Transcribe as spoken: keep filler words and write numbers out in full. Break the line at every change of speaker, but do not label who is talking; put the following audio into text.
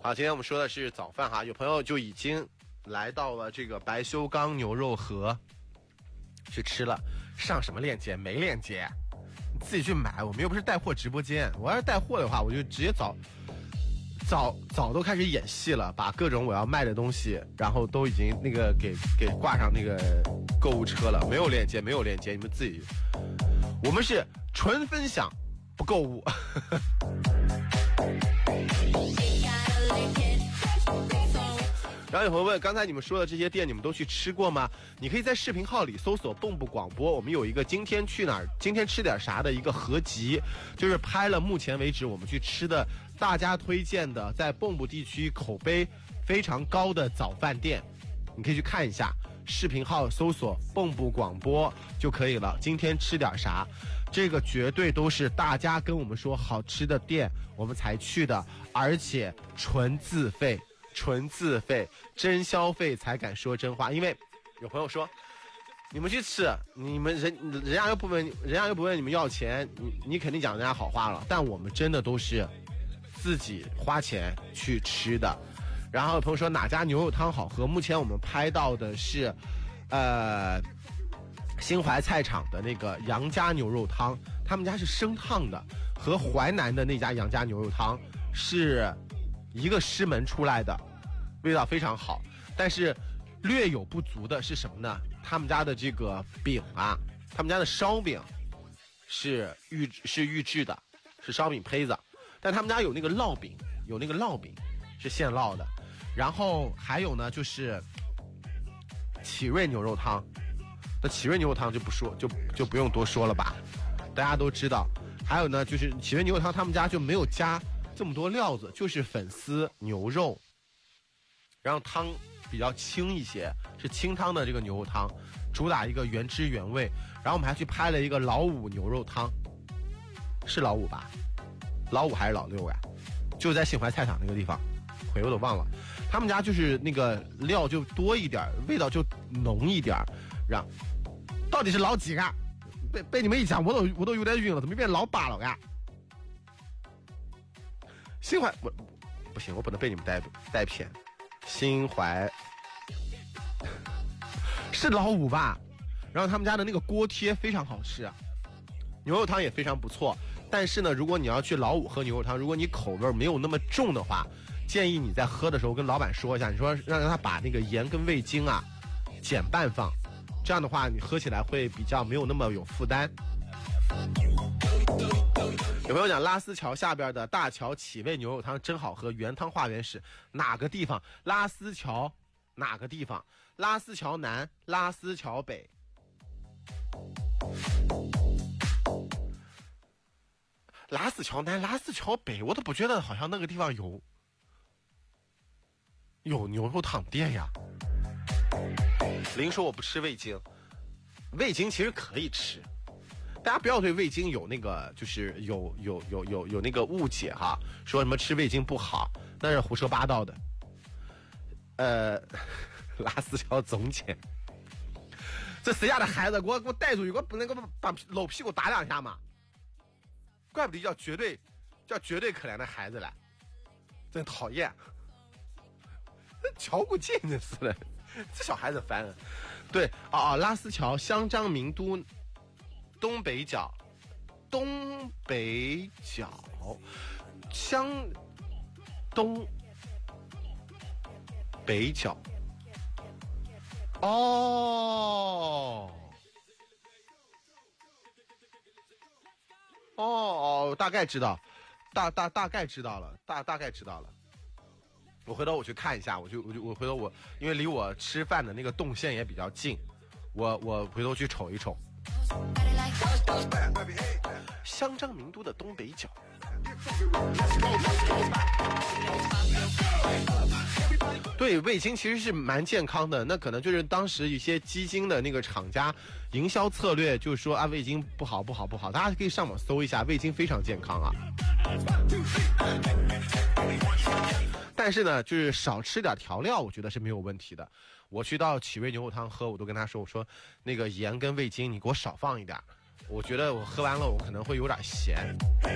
好，今天我们说的是早饭哈，有朋友就已经来到了这个白修刚牛肉盒去吃了，上什么链接？没链接，你自己去买。我们又不是带货直播间，我要是带货的话，我就直接早早早都开始演戏了，把各种我要卖的东西，然后都已经那个给给挂上那个购物车了。没有链接，没有链接，你们自己。我们是纯分享，不购物。然后有朋友问，刚才你们说的这些店你们都去吃过吗？你可以在视频号里搜索蚌埠广播，我们有一个今天去哪儿今天吃点啥的一个合集，就是拍了目前为止我们去吃的大家推荐的在蚌埠地区口碑非常高的早饭店，你可以去看一下，视频号搜索蚌埠广播就可以了。今天吃点啥，这个绝对都是大家跟我们说好吃的店我们才去的，而且纯自费纯自费，真消费才敢说真话。因为有朋友说你们去吃，你们人人家又不问人家又不问你们要钱，你你肯定讲人家好话了，但我们真的都是自己花钱去吃的。然后有朋友说哪家牛肉汤好喝，目前我们拍到的是呃新怀菜场的那个杨家牛肉汤，他们家是生烫的，和淮南的那家杨家牛肉汤是一个师门出来的，味道非常好。但是略有不足的是什么呢？他们家的这个饼啊，他们家的烧饼是预是预制的，是烧饼胚子，但他们家有那个烙饼，有那个烙饼是现烙的。然后还有呢，就是启瑞牛肉汤，那启瑞牛肉汤就不说，就就不用多说了吧，大家都知道。还有呢，就是启瑞牛肉汤，他们家就没有加这么多料子，就是粉丝牛肉，然后汤比较清一些，是清汤的这个牛肉汤，主打一个原汁原味。然后我们还去拍了一个老五牛肉汤，是老五吧？老五还是老六呀？就在信怀菜场那个地方，回我都忘了。他们家就是那个料就多一点，味道就浓一点。让到底是老几个？被被你们一讲，我都我都有点晕了，怎么变老八了呀？心怀我不行，我不能被你们带带偏。心怀是老五吧？然后他们家的那个锅贴非常好吃，牛肉汤也非常不错。但是呢，如果你要去老五喝牛肉汤，如果你口味没有那么重的话，建议你在喝的时候跟老板说一下，你说让让他把那个盐跟味精啊减半放，这样的话你喝起来会比较没有那么有负担。有朋友讲拉丝桥下边的大桥启味牛肉汤真好喝，原汤化原始。哪个地方？拉丝桥哪个地方？拉丝桥南，拉丝桥北。拉丝桥南，拉丝桥北，我都不觉得好像那个地方有有牛肉汤店呀。林说我不吃味精，味精其实可以吃。大家不要对味精有那个，就是有有有有有那个误解哈，说什么吃味精不好，那是胡说八道的。呃，拉丝桥总监，这谁家的孩子给我给我带出去，给我不能给我把搂屁股打两下嘛？怪不得叫绝对叫绝对可怜的孩子来，真讨厌。瞧不见真是的，这小孩子烦人。对啊啊，拉丝桥香樟名都。东北角，东北角，香东北角，哦，哦哦，大概知道，大大大概知道了，大大概知道了。我回头我去看一下，我就我就我回头我，因为离我吃饭的那个动线也比较近，我我回头去瞅一瞅。香樟名都的东北角，对，味精其实是蛮健康的，那可能就是当时一些鸡精的那个厂家营销策略，就是说啊味精不好不好不好，大家可以上网搜一下，味精非常健康啊。但是呢，就是少吃点调料，我觉得是没有问题的。我去到启瑞牛肉汤喝，我都跟他说，我说那个盐跟味精你给我少放一点，我觉得我喝完了我可能会有点咸。